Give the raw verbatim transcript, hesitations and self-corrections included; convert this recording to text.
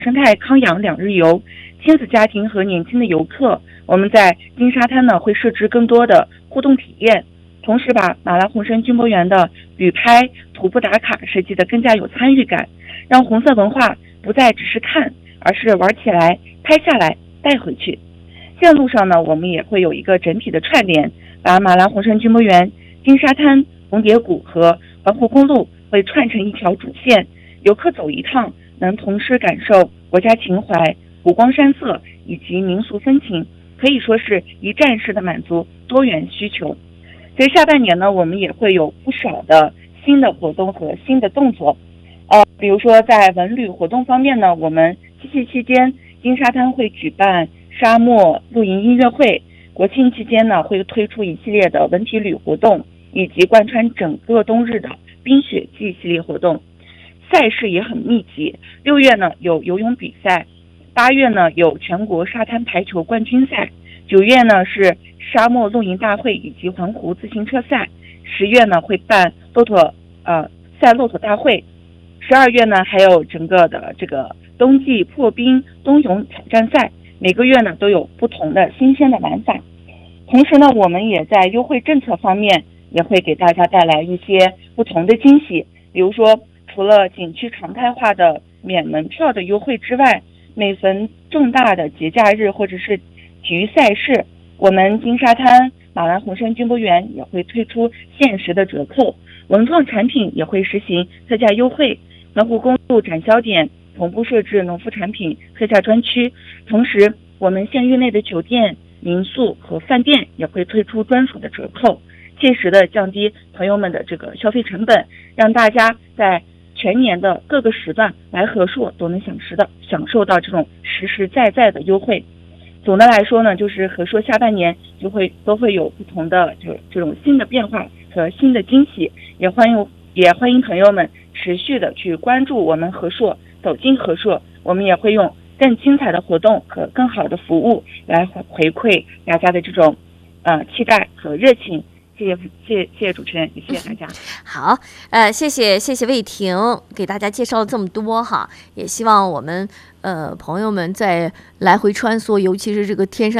生态康养两日游，亲子家庭和年轻的游客，我们在金沙滩呢会设置更多的互动体验，同时把马兰红参军博园的旅拍、徒步打卡设计的更加有参与感，让红色文化不再只是看，而是玩起来、拍下来、带回去。线路上呢，我们也会有一个整体的串联，把马兰红参军博园、金沙滩、红蝶谷和环湖公路会串成一条主线，游客走一趟能同时感受国家情怀、湖光山色以及民俗风情，可以说是一站式的满足多元需求。所以下半年呢，我们也会有不少的新的活动和新的动作。呃，比如说在文旅活动方面呢，我们七夕期间金沙滩会举办沙漠露营音乐会，国庆期间呢会推出一系列的文体旅活动，以及贯穿整个冬日的冰雪季系列活动。赛事也很密集，六月呢有游泳比赛，八月呢有全国沙滩排球冠军赛，九月呢是沙漠露营大会以及环湖自行车赛，十月呢会办骆驼呃赛骆驼大会，十二月呢还有整个的这个冬季破冰冬泳挑战赛，每个月呢都有不同的新鲜的玩法。同时呢，我们也在优惠政策方面也会给大家带来一些不同的惊喜，比如说除了景区常态化的免门票的优惠之外，每逢重大的节假日或者是体育赛事，我们金沙滩马兰红参军博园也会推出限时的折扣，文创产品也会实行特价优惠，南湖公路展销点同步设置农副产品特价专区，同时我们县域内的酒店、民宿和饭店也会推出专属的折扣，切实的降低朋友们的这个消费成本，让大家在全年的各个时段来和硕都能享受到享受到这种实实在在的优惠。总的来说呢，就是和硕下半年就会都会有不同的这这种新的变化和新的惊喜，也欢迎也欢迎朋友们持续的去关注我们和硕，走进和硕，我们也会用更精彩的活动和更好的服务来回馈大家的这种呃期待和热情。谢谢谢谢谢谢主持人，也谢谢大家。 好，呃，谢谢谢谢魏婷给大家介绍了这么多哈，也希望我们呃朋友们在来回穿梭，尤其是这个天山